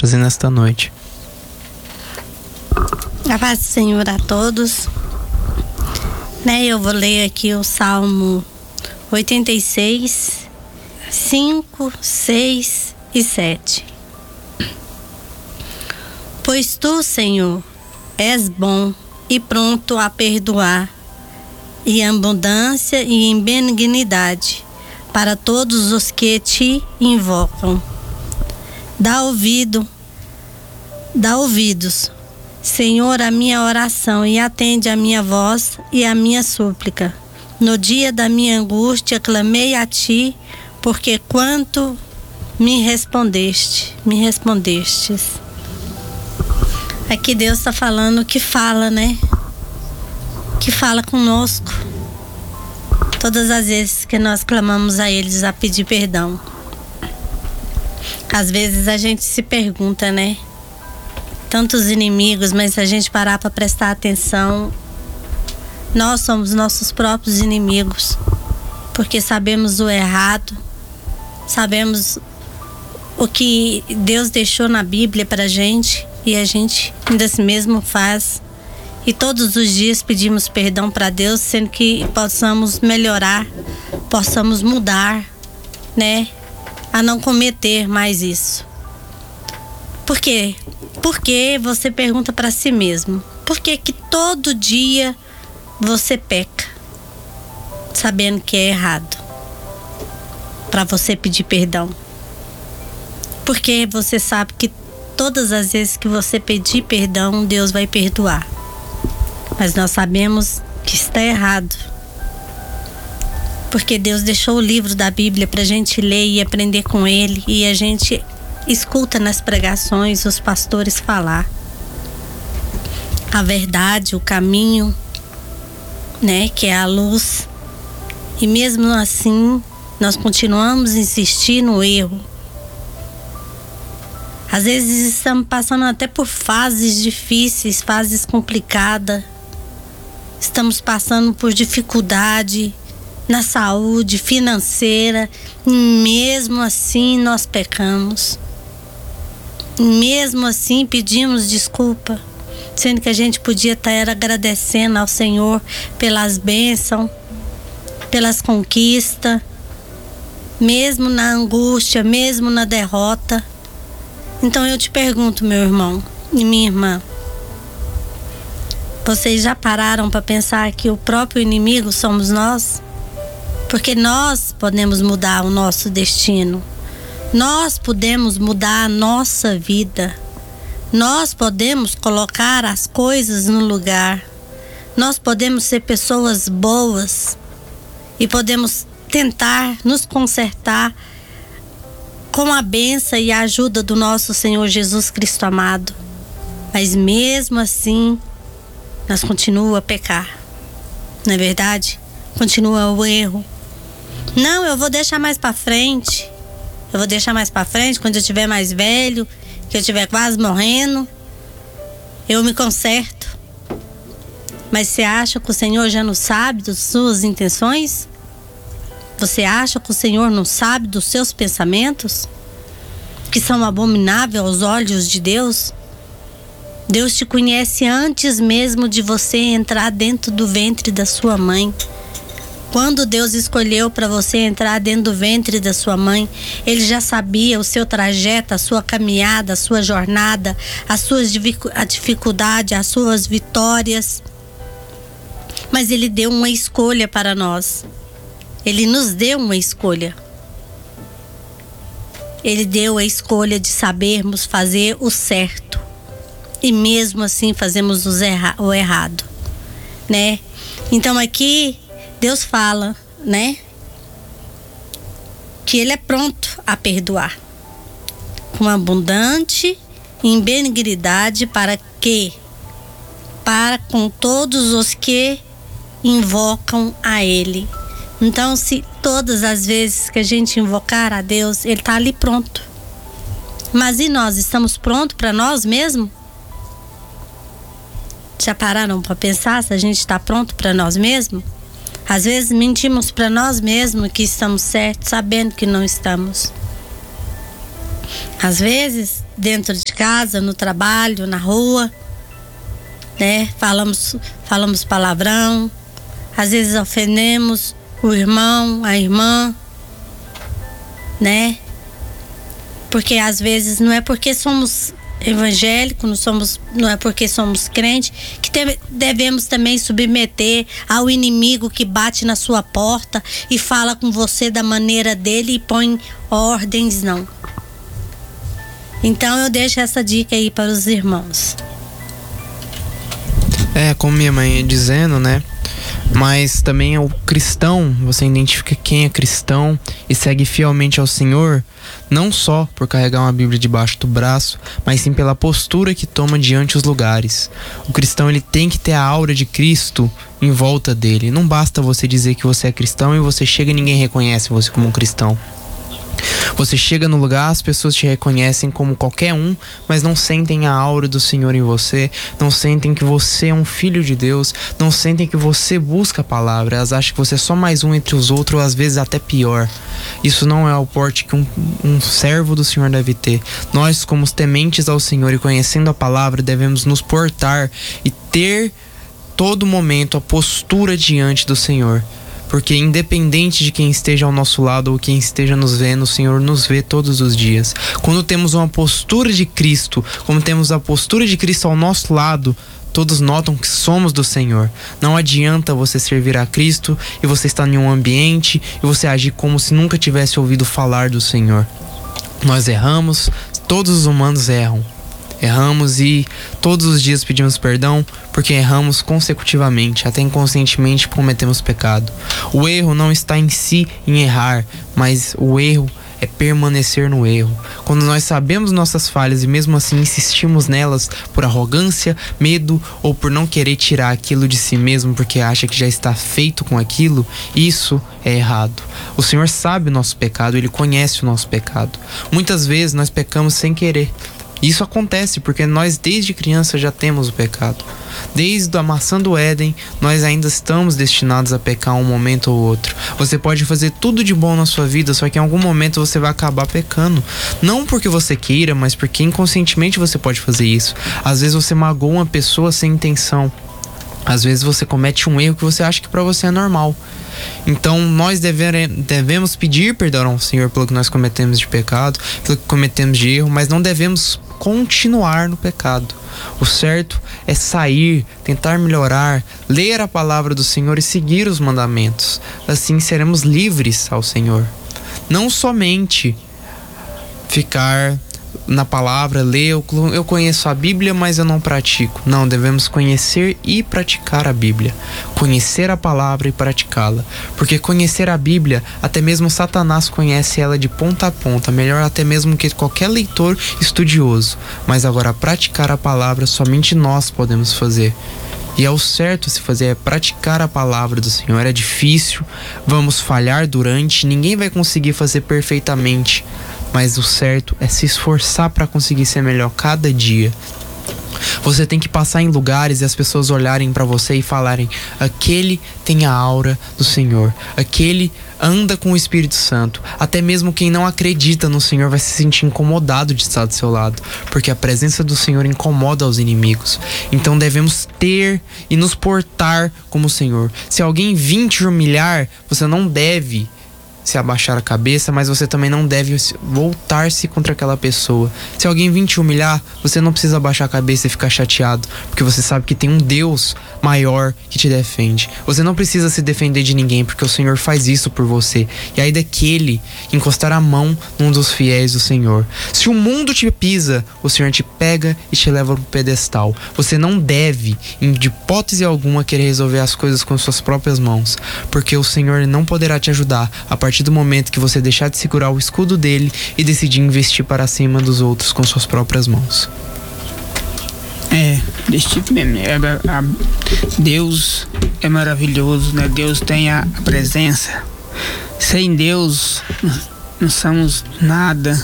trazer nesta noite. A paz do Senhor a todos. Eu vou ler aqui o Salmo 86, 5, 6 e 7. Pois tu, Senhor, és bom e pronto a perdoar, e em abundância e em benignidade para todos os que te invocam. Dá ouvidos, Senhor, a minha oração, e atende a minha voz e a minha súplica. No dia da minha angústia clamei a ti, porque quanto me respondestes. Aqui Deus está falando que fala, que fala conosco todas as vezes que nós clamamos a Ele a pedir perdão. Às vezes a gente se pergunta, tantos inimigos, mas se a gente parar para prestar atenção, nós somos nossos próprios inimigos, porque sabemos o errado, sabemos o que Deus deixou na Bíblia para a gente, e a gente ainda assim mesmo faz. E todos os dias pedimos perdão para Deus, sendo que possamos melhorar, possamos mudar, a não cometer mais isso. Por quê? Porque você pergunta para si mesmo, por que que todo dia você peca, sabendo que é errado, para você pedir perdão? Porque você sabe que todas as vezes que você pedir perdão, Deus vai perdoar. Mas nós sabemos que está errado, porque Deus deixou o livro da Bíblia para a gente ler e aprender com Ele, e a gente escuta nas pregações os pastores falar a verdade, o caminho, que é a luz, e mesmo assim nós continuamos a insistir no erro. Às vezes estamos passando até por fases difíceis, fases complicadas. Estamos passando por dificuldade na saúde financeira, e mesmo assim nós pecamos. Mesmo assim pedimos desculpa, sendo que a gente podia estar agradecendo ao Senhor pelas bênçãos, pelas conquistas, mesmo na angústia, mesmo na derrota. Então eu te pergunto, meu irmão e minha irmã, vocês já pararam para pensar que o próprio inimigo somos nós? Porque nós podemos mudar o nosso destino. Nós podemos mudar a nossa vida. Nós podemos colocar as coisas no lugar. Nós podemos ser pessoas boas e podemos tentar nos consertar com a bênção e a ajuda do nosso Senhor Jesus Cristo amado. Mas mesmo assim, nós continuamos a pecar. Não é verdade? Continua o erro. Não, eu vou deixar mais para frente. Eu vou deixar mais para frente, quando eu estiver mais velho, que eu estiver quase morrendo, eu me conserto. Mas você acha que o Senhor já não sabe das suas intenções? Você acha que o Senhor não sabe dos seus pensamentos, que são abomináveis aos olhos de Deus? Deus te conhece antes mesmo de você entrar dentro do ventre da sua mãe. Quando Deus escolheu para você entrar dentro do ventre da sua mãe, Ele já sabia o seu trajeto, a sua caminhada, a sua jornada, a dificuldade, as suas vitórias. Mas Ele deu uma escolha para nós. Ele nos deu uma escolha. Ele deu a escolha de sabermos fazer o certo. E mesmo assim fazemos o errado, Então aqui Deus fala, que Ele é pronto a perdoar, com abundante em benignidade para com todos os que invocam a Ele. Então, se todas as vezes que a gente invocar a Deus, Ele está ali pronto. Mas e nós, estamos prontos para nós mesmos? Já pararam para pensar se a gente está pronto para nós mesmos? Às vezes mentimos para nós mesmos que estamos certos, sabendo que não estamos. Às vezes, dentro de casa, no trabalho, na rua, né? Falamos palavrão, às vezes ofendemos o irmão, a irmã, né? Porque às vezes não é porque somos evangélicos, não é porque somos crentes que devemos também submeter ao inimigo que bate na sua porta e fala com você da maneira dele e põe ordens, não. Então eu deixo essa dica aí para os irmãos. Como minha mãe ia dizendo, né? Mas também o cristão, você identifica quem é cristão e segue fielmente ao Senhor, não só por carregar uma Bíblia debaixo do braço, mas sim pela postura que toma diante os lugares. O cristão, ele tem que ter a aura de Cristo em volta dele. Não basta você dizer que você é cristão e você chega e ninguém reconhece você como um cristão. Você chega no lugar, as pessoas te reconhecem como qualquer um, mas não sentem a aura do Senhor em você, não sentem que você é um filho de Deus, não sentem que você busca a palavra. Elas acham que você é só mais um entre os outros, ou às vezes até pior. Isso não é o porte que um servo do Senhor deve ter. Nós, como tementes ao Senhor e conhecendo a palavra, devemos nos portar e ter todo momento a postura diante do Senhor. Porque independente de quem esteja ao nosso lado ou quem esteja nos vendo, o Senhor nos vê todos os dias. Quando temos uma postura de Cristo, como temos a postura de Cristo ao nosso lado, todos notam que somos do Senhor. Não adianta você servir a Cristo e você estar em um ambiente e você agir como se nunca tivesse ouvido falar do Senhor. Nós erramos, todos os humanos erram. Erramos e todos os dias pedimos perdão porque erramos consecutivamente, até inconscientemente cometemos pecado. O erro não está em si em errar, mas o erro é permanecer no erro. Quando nós sabemos nossas falhas e mesmo assim insistimos nelas por arrogância, medo ou por não querer tirar aquilo de si mesmo porque acha que já está feito com aquilo, isso é errado. O Senhor sabe o nosso pecado, Ele conhece o nosso pecado. Muitas vezes nós pecamos sem querer. Isso acontece porque nós desde criança já temos o pecado. Desde a maçã do Éden, nós ainda estamos destinados a pecar um momento ou outro. Você pode fazer tudo de bom na sua vida, só que em algum momento você vai acabar pecando. Não porque você queira, mas porque inconscientemente você pode fazer isso. Às vezes você magoa uma pessoa sem intenção. Às vezes você comete um erro que você acha que pra você é normal. Então nós devemos pedir perdão ao Senhor pelo que nós cometemos de pecado, pelo que cometemos de erro, mas não devemos continuar no pecado. O certo é sair, tentar melhorar, ler a palavra do Senhor e seguir os mandamentos. Assim seremos livres ao Senhor. Não somente ficar na palavra, ler, eu conheço a Bíblia, mas eu não pratico. Não, devemos conhecer e praticar a Bíblia. Conhecer a palavra e praticá-la. Porque conhecer a Bíblia, até mesmo Satanás conhece ela de ponta a ponta, melhor até mesmo que qualquer leitor estudioso. Mas agora praticar a palavra somente nós podemos fazer. E é o certo se fazer, é praticar a palavra do Senhor. É difícil, vamos falhar durante, ninguém vai conseguir fazer perfeitamente. Mas o certo é se esforçar para conseguir ser melhor cada dia. Você tem que passar em lugares e as pessoas olharem para você e falarem: aquele tem a aura do Senhor, aquele anda com o Espírito Santo. Até mesmo quem não acredita no Senhor vai se sentir incomodado de estar do seu lado, porque a presença do Senhor incomoda os inimigos. Então devemos ter e nos portar como o Senhor. Se alguém vir te humilhar, você não deve se abaixar a cabeça, mas você também não deve voltar-se contra aquela pessoa. Se alguém vir te humilhar, você não precisa abaixar a cabeça e ficar chateado, porque você sabe que tem um Deus maior que te defende. Você não precisa se defender de ninguém, porque o Senhor faz isso por você. E aí daquele que encostar a mão num dos fiéis do Senhor. Se o mundo te pisa, o Senhor te pega e te leva pro pedestal. Você não deve, de hipótese alguma, querer resolver as coisas com suas próprias mãos, porque o Senhor não poderá te ajudar a partir do momento que você deixar de segurar o escudo dele e decidir investir para cima dos outros com suas próprias mãos. Desse tipo mesmo. Deus é maravilhoso, né? Deus tem a presença. Sem Deus não somos nada.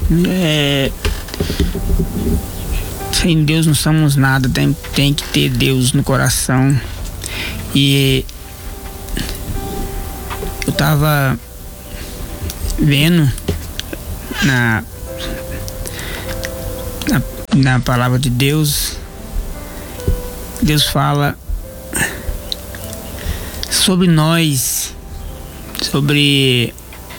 Sem Deus não somos nada. Tem que ter Deus no coração. E eu tava vendo na palavra de Deus, Deus fala sobre nós, sobre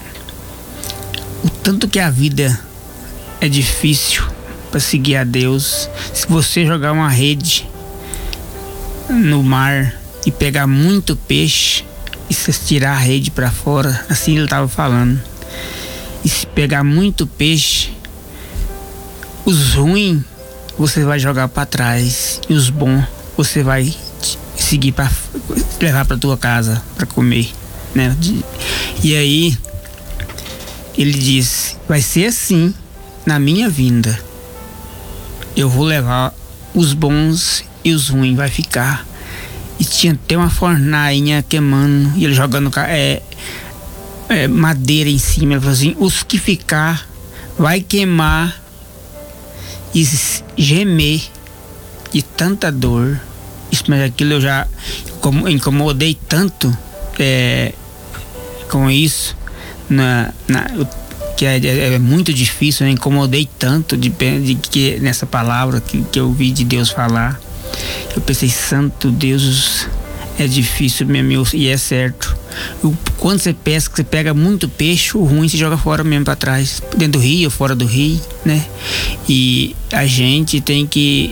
o tanto que a vida é difícil para seguir a Deus. Se você jogar uma rede no mar e pegar muito peixe e se tirar a rede para fora, assim ele estava falando, e se pegar muito peixe, os ruins você vai jogar para trás e os bons você vai seguir para levar para tua casa para comer, né? E aí ele diz: vai ser assim na minha vinda. Eu vou levar os bons e os ruins vai ficar. E tinha até uma fornainha queimando e ele jogando madeira em cima. Ele falou assim: os que ficar vai queimar e gemer de tanta dor. Isso, mas aquilo eu já incomodei tanto com isso, que é muito difícil. Eu incomodei tanto de que nessa palavra que eu ouvi de Deus falar. Eu pensei: santo Deus, é difícil mesmo, e é certo. Quando você pesca, você pega muito peixe, o ruim se joga fora mesmo, para trás, dentro do rio ou fora do rio, né? E a gente tem que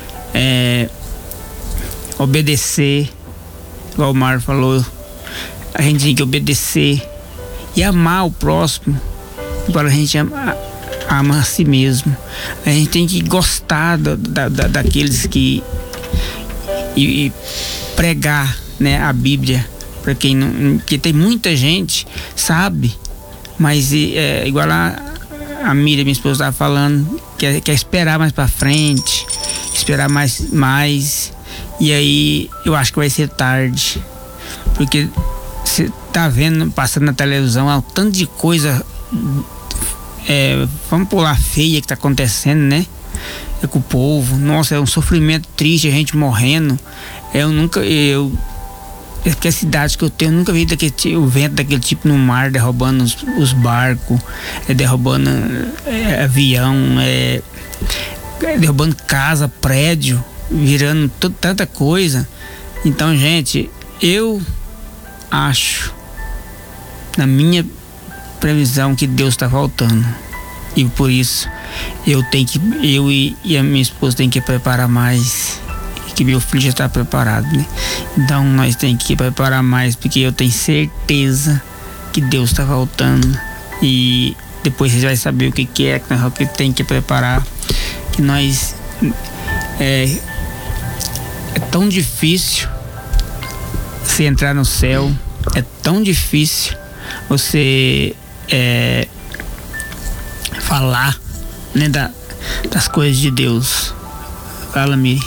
obedecer, igual o Mário falou. A gente tem que obedecer e amar o próximo, igual a gente ama a si mesmo. A gente tem que gostar daqueles que e pregar, né, a Bíblia para quem não, que tem muita gente sabe, mas igual a Miriam, minha esposa, estava falando, quer esperar mais para frente, esperar mais, e aí eu acho que vai ser tarde, porque você tá vendo, passando na televisão, há um tanto de coisa, vamos pular, feia, que tá acontecendo, né? Com o povo. Nossa, é um sofrimento triste, a gente morrendo. Que a cidade que eu tenho, eu nunca vi o vento daquele tipo no mar, derrubando os barcos, derrubando avião, derrubando casa, prédio, virando tanta coisa. Então, gente, eu acho, na minha previsão, que Deus está voltando, e por isso eu e a minha esposa tem que preparar mais, que meu filho já está preparado, né? Então nós temos que preparar mais, porque eu tenho certeza que Deus está voltando, e depois você vai saber o que que tem que preparar, que nós é tão difícil você entrar no céu, é tão difícil você falar, né, das coisas de Deus. Fala, Miri.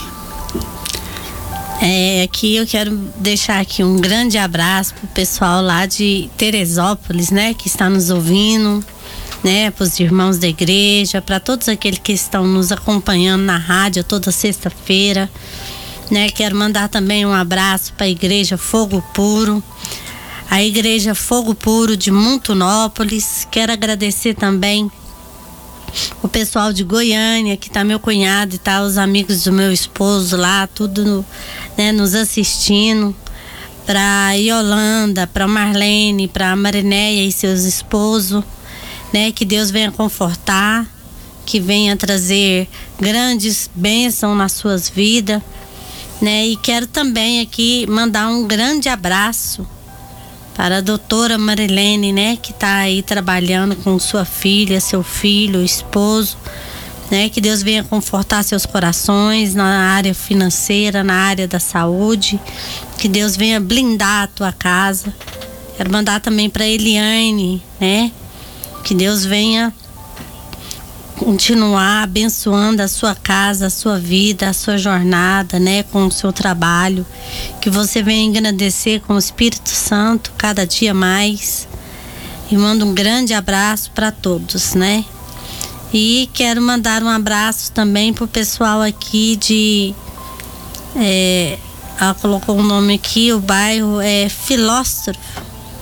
Aqui eu quero deixar aqui um grande abraço pro pessoal lá de Teresópolis, né, que está nos ouvindo, né, pros irmãos da igreja, para todos aqueles que estão nos acompanhando na rádio toda sexta-feira, né. Quero mandar também um abraço para a igreja Fogo Puro, a igreja Fogo Puro de Montunópolis. Quero agradecer também o pessoal de Goiânia, que tá meu cunhado e tá os amigos do meu esposo lá, tudo, né, nos assistindo. Pra Yolanda, pra Marlene, pra Marinéia e seus esposos, né, que Deus venha confortar, que venha trazer grandes bênçãos nas suas vidas, né. E quero também aqui mandar um grande abraço para a doutora Marilene, né, que está aí trabalhando com sua filha, seu filho, esposo, né, que Deus venha confortar seus corações na área financeira, na área da saúde, que Deus venha blindar a tua casa. Quero mandar também para Eliane, né, que Deus venha continuar abençoando a sua casa, a sua vida, a sua jornada, né, com o seu trabalho, que você venha engrandecer com o Espírito Santo cada dia mais. E mando um grande abraço para todos, né? E quero mandar um abraço também pro pessoal aqui de ela colocou o nome aqui, o bairro é Filósofo.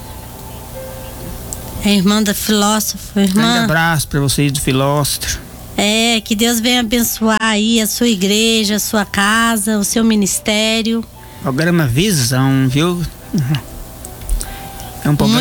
A irmã da Filósofo, irmã. Um grande abraço para vocês do Filósofo. Que Deus venha abençoar aí a sua igreja, a sua casa, o seu ministério. Programa Visão, viu? É um programa